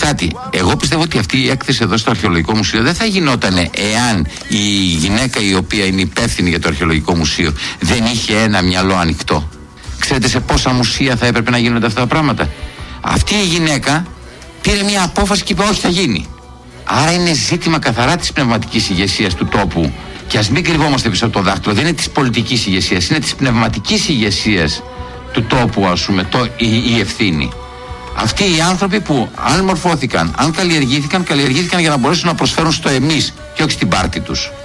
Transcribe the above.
κάτι. Εγώ πιστεύω ότι αυτή η έκθεση εδώ στο Αρχαιολογικό Μουσείο δεν θα γινόταν εάν η γυναίκα η οποία είναι υπεύθυνη για το Αρχαιολογικό Μουσείο δεν είχε ένα μυαλό ανοιχτό. Ξέρετε σε πόσα μουσεία θα έπρεπε να γίνονται αυτά τα πράγματα? Αυτή η γυναίκα πήρε μια απόφαση και είπε όχι, θα γίνει. Άρα είναι ζήτημα καθαρά της πνευματικής ηγεσίας του τόπου. Και ας μην κρυβόμαστε πίσω από το δάχτυλο, δεν είναι της πολιτικής ηγεσίας, είναι της πνευματικής ηγεσίας του τόπου, ας πούμε, η ευθύνη. Αυτοί οι άνθρωποι που αν μορφώθηκαν, αν καλλιεργήθηκαν για να μπορέσουν να προσφέρουν στο εμείς και όχι στην πάρτη τους.